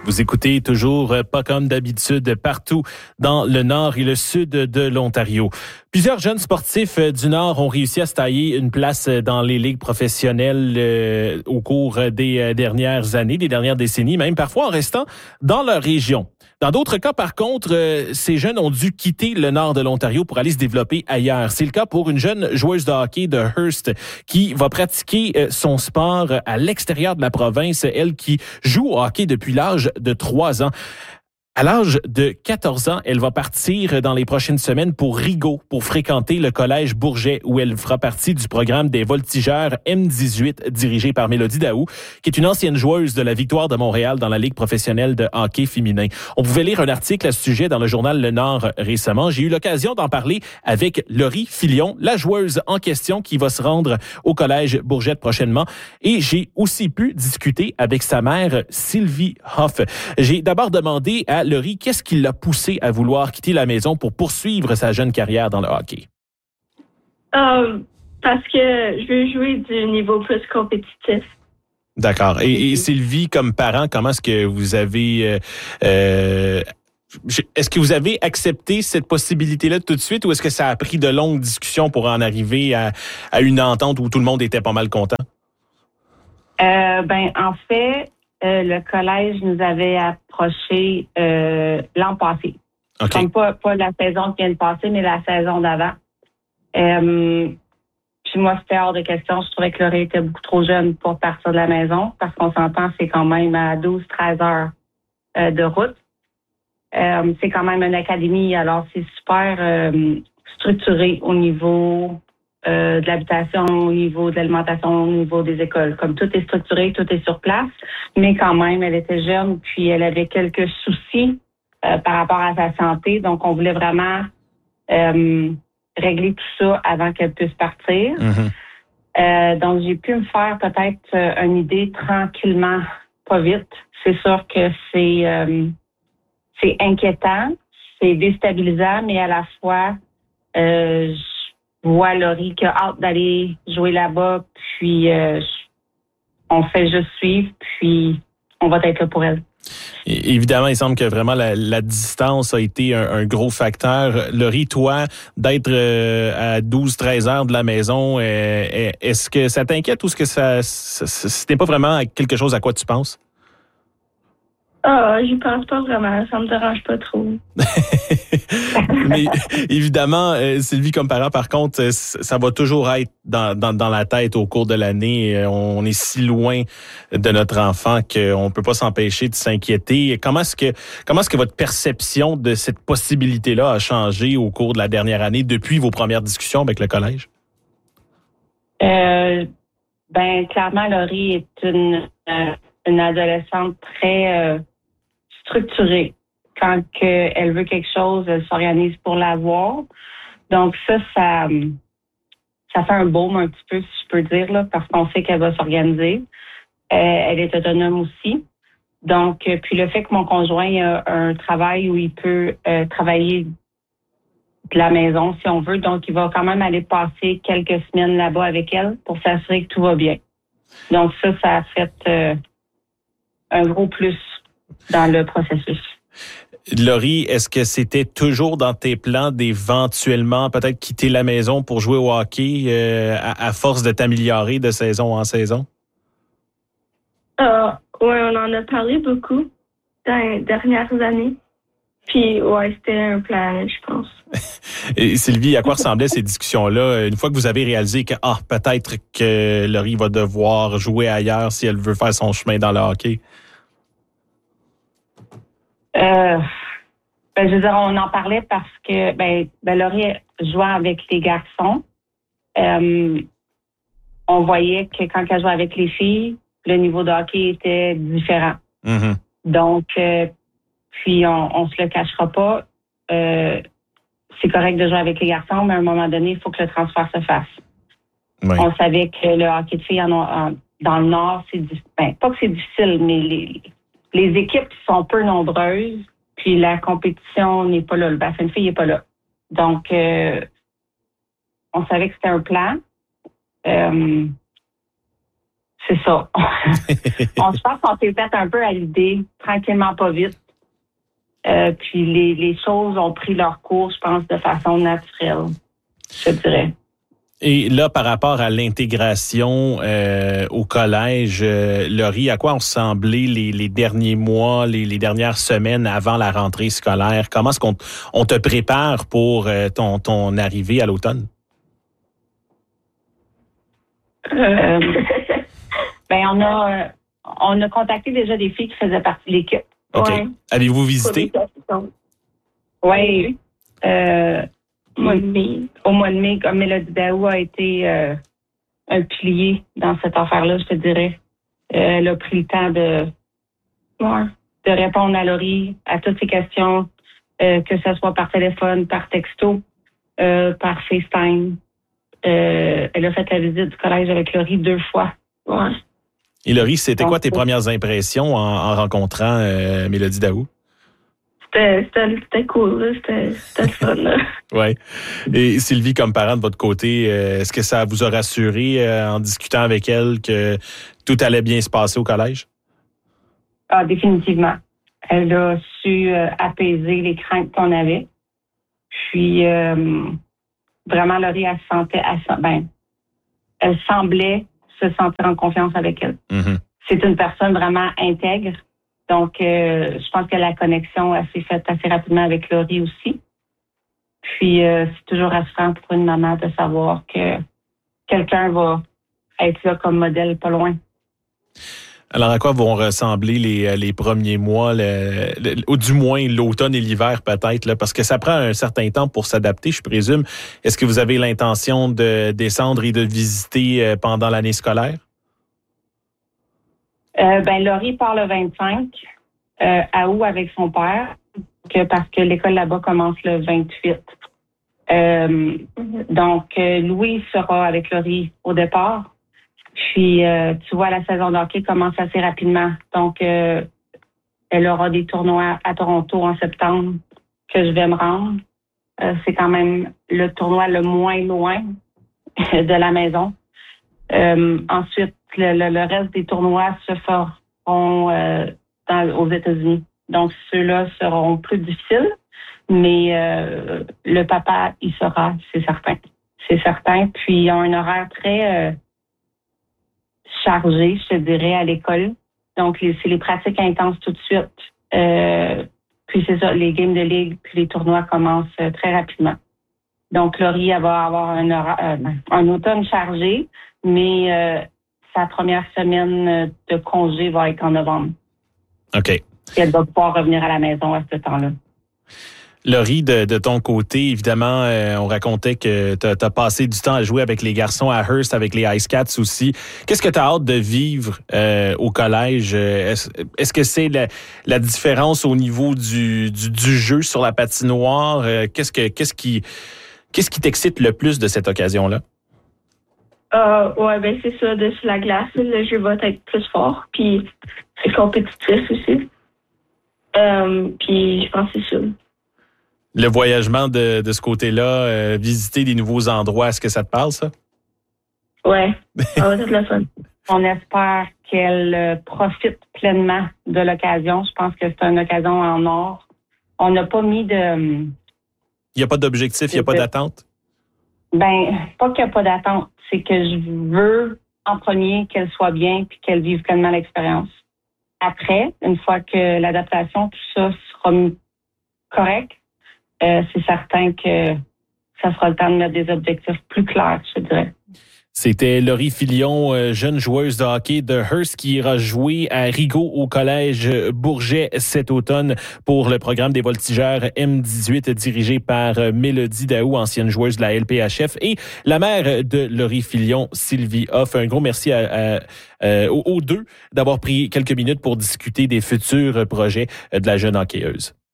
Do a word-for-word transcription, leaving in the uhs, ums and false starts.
Vous écoutez toujours Pas comme d'habitude partout dans le nord et le sud de l'Ontario. Plusieurs jeunes sportifs du Nord ont réussi à se tailler une place dans les ligues professionnelles euh, au cours des dernières années, des dernières décennies, même parfois en restant dans leur région. Dans d'autres cas, par contre, euh, ces jeunes ont dû quitter le nord de l'Ontario pour aller se développer ailleurs. C'est le cas pour une jeune joueuse de hockey de Hearst qui va pratiquer euh, son sport à l'extérieur de la province, elle qui joue au hockey depuis l'âge de trois ans. À l'âge de quatorze ans, elle va partir dans les prochaines semaines pour Rigaud pour fréquenter le collège Bourget où elle fera partie du programme des voltigeurs M dix-huit dirigé par Mélodie Daou, qui est une ancienne joueuse de la Victoire de Montréal dans la Ligue professionnelle de hockey féminin. On pouvait lire un article à ce sujet dans le journal Le Nord récemment. J'ai eu l'occasion d'en parler avec Laurie Filion, la joueuse en question qui va se rendre au collège Bourget prochainement. Et j'ai aussi pu discuter avec sa mère, Sylvie Hoff. J'ai d'abord demandé à Laurie, qu'est-ce qui l'a poussé à vouloir quitter la maison pour poursuivre sa jeune carrière dans le hockey? Euh, parce que je veux jouer du niveau plus compétitif. D'accord. Et, et Sylvie, comme parent, comment est-ce que vous avez... Euh, euh, est-ce que vous avez accepté cette possibilité-là tout de suite ou est-ce que ça a pris de longues discussions pour en arriver à, à une entente où tout le monde était pas mal content? Euh, ben, en fait... Euh, le collège nous avait approché euh, l'an passé. Okay. Comme pas, pas la saison qui vient de passer, mais la saison d'avant. Euh, puis moi, c'était hors de question. Je trouvais que Laurie était beaucoup trop jeune pour partir de la maison parce qu'on s'entend, c'est quand même à douze treize heures euh, de route. Euh, c'est quand même une académie, alors c'est super euh, structuré au niveau... Euh, de l'habitation, au niveau de l'alimentation, au niveau des écoles. Comme tout est structuré, tout est sur place, mais quand même, elle était jeune, puis elle avait quelques soucis euh, par rapport à sa santé. Donc, on voulait vraiment euh, régler tout ça avant qu'elle puisse partir. Mm-hmm. Euh, donc, j'ai pu me faire peut-être euh, une idée tranquillement, pas vite. C'est sûr que c'est, euh, c'est inquiétant, c'est déstabilisant, mais à la fois, euh, vois Laurie qui a hâte d'aller jouer là-bas, puis euh, on fait juste suivre, puis on va être là pour elle. Et évidemment, il semble que vraiment la, la distance a été un, un gros facteur. Laurie, toi, d'être euh, à douze treize heures de la maison, euh, est-ce que ça t'inquiète ou est-ce que ça, ça, ça c'était pas vraiment quelque chose à quoi tu penses? Ah, j'y pense pas vraiment. Ça me dérange pas trop. Mais évidemment, euh, Sylvie, comme parent, par contre, euh, ça va toujours être dans, dans, dans la tête au cours de l'année. On est si loin de notre enfant qu'on peut pas s'empêcher de s'inquiéter. Comment est-ce que comment est-ce que votre perception de cette possibilité-là a changé au cours de la dernière année depuis vos premières discussions avec le collège? Euh, ben clairement, Laurie est une euh, une adolescente très euh, structurée. Quand que elle veut quelque chose, elle s'organise pour l'avoir. Donc ça, ça, ça fait un baume un petit peu, si je peux dire, là, parce qu'on sait qu'elle va s'organiser. Euh, elle est autonome aussi. Donc, euh, puis le fait que mon conjoint a un travail où il peut euh, travailler de la maison, si on veut, donc il va quand même aller passer quelques semaines là-bas avec elle pour s'assurer que tout va bien. Donc ça, ça a fait euh, un gros plus dans le processus. Laurie, est-ce que c'était toujours dans tes plans d'éventuellement peut-être quitter la maison pour jouer au hockey euh, à, à force de t'améliorer de saison en saison? Euh, oui, on en a parlé beaucoup dans les dernières années. Puis, ouais, c'était un plan, je pense. Et Sylvie, à quoi ressemblaient ces discussions-là? Une fois que vous avez réalisé que ah, peut-être que Laurie va devoir jouer ailleurs si elle veut faire son chemin dans le hockey? Euh, ben, je veux dire, on en parlait parce que ben, ben Laurie jouait avec les garçons. Euh, on voyait que quand elle jouait avec les filles, le niveau de hockey était différent. Mm-hmm. Donc, euh, puis on, on se le cachera pas. Euh, c'est correct de jouer avec les garçons, mais à un moment donné, il faut que le transfert se fasse. Oui. On savait que le hockey de filles en, en, dans le Nord, c'est ben, pas que c'est difficile, mais les Les équipes sont peu nombreuses, puis la compétition n'est pas là. Le bassin de filles n'est pas là. Donc, euh, on savait que c'était un plan. Euh, c'est ça. On se pense qu'on s'est fait un peu à l'idée, tranquillement, pas vite. Euh, puis les, les choses ont pris leur cours, je pense, de façon naturelle, je dirais. Et là, par rapport à l'intégration euh, au collège, euh, Laurie, à quoi ont semblé les, les derniers mois, les, les dernières semaines avant la rentrée scolaire? Comment est-ce qu'on on te prépare pour euh, ton, ton arrivée à l'automne? Euh, ben on a euh, on a contacté déjà des filles qui faisaient partie de l'équipe. OK. Ouais. Avez-vous visité? Oui. Euh, Au mois de mai. Au mois de mai, comme Mélodie Daou a été euh, un pilier dans cette affaire-là, je te dirais. Euh, elle a pris le temps de, Ouais. de répondre à Laurie, à toutes ses questions, euh, que ce soit par téléphone, par texto, euh, par FaceTime. Euh, elle a fait la visite du collège avec Laurie deux fois. Ouais. Et Laurie, c'était quoi tes premières impressions en, en rencontrant euh, Mélodie Daou? C'était, c'était, c'était cool, là. C'était, c'était le fun, là. Oui. Et Sylvie, comme parent de votre côté, euh, est-ce que ça vous a rassuré euh, en discutant avec elle que tout allait bien se passer au collège? Ah, définitivement. Elle a su euh, apaiser les craintes qu'on avait. Puis, euh, vraiment, Laurie, elle se sentait, elle, ben, elle semblait se sentir en confiance avec elle. Mm-hmm. C'est une personne vraiment intègre. Donc, euh, je pense que la connexion elle s'est faite assez rapidement avec Laurie aussi. Puis, euh, c'est toujours rassurant pour une maman de savoir que quelqu'un va être là comme modèle pas loin. Alors, à quoi vont ressembler les, les premiers mois, le, le, ou du moins l'automne et l'hiver peut-être, là, parce que ça prend un certain temps pour s'adapter, je présume. Est-ce que vous avez l'intention de descendre et de visiter pendant l'année scolaire? Euh, ben, Laurie part le vingt-cinq euh, à août avec son père, que, parce que l'école là-bas commence le vingt-huit. Euh, mm-hmm. Donc, euh, Louis sera avec Laurie au départ. Puis, euh, tu vois, la saison de hockey commence assez rapidement. Donc, euh, elle aura des tournois à Toronto en septembre que je vais me rendre. Euh, c'est quand même le tournoi le moins loin de la maison. Euh, ensuite, le, le, le reste des tournois se feront euh, dans, aux États-Unis. Donc, ceux-là seront plus difficiles, mais euh, le papa, il sera, c'est certain. C'est certain. Puis, ils ont un horaire très... Euh, chargé, je te dirais, à l'école. Donc, les, c'est les pratiques intenses tout de suite. Euh, puis c'est ça, les games de ligue, puis les tournois commencent euh, très rapidement. Donc, Laurie, elle va avoir un, euh, un automne chargé, mais euh, sa première semaine de congé va être en novembre. OK. Et elle va pouvoir revenir à la maison à ce temps-là. Laurie, de, de ton côté, évidemment, euh, on racontait que tu as passé du temps à jouer avec les garçons à Hearst, avec les Ice Cats aussi. Qu'est-ce que tu as hâte de vivre euh, au collège? Est-ce, est-ce que c'est la, la différence au niveau du, du, du jeu sur la patinoire? Euh, qu'est-ce, que, qu'est-ce, qui, qu'est-ce qui t'excite le plus de cette occasion-là? Euh, ouais, ben c'est ça, de sur la glace, le jeu va être plus fort, puis c'est compétitif aussi. Euh, puis je pense que c'est ça. Le voyagement de, de ce côté-là, euh, visiter des nouveaux endroits, est-ce que ça te parle, ça? Ouais, ça va être le fun. On espère qu'elle profite pleinement de l'occasion. Je pense que c'est une occasion en or. On n'a pas mis de... Il n'y a pas d'objectif, il n'y a pas d'attente? Ben, pas qu'il n'y a pas d'attente. C'est que je veux, en premier, qu'elle soit bien puis qu'elle vive pleinement l'expérience. Après, une fois que l'adaptation, tout ça sera correct, Euh, c'est certain que ça sera le temps de mettre des objectifs plus clairs, je dirais. C'était Laurie Filion, jeune joueuse de hockey de Hearst, qui ira jouer à Rigaud au collège Bourget cet automne pour le programme des voltigeurs M dix-huit dirigé par Mélodie Daou, ancienne joueuse de la L P H F, et la mère de Laurie Filion, Sylvie Hoff. Un gros merci à, à, à, aux deux d'avoir pris quelques minutes pour discuter des futurs projets de la jeune hockeyeuse.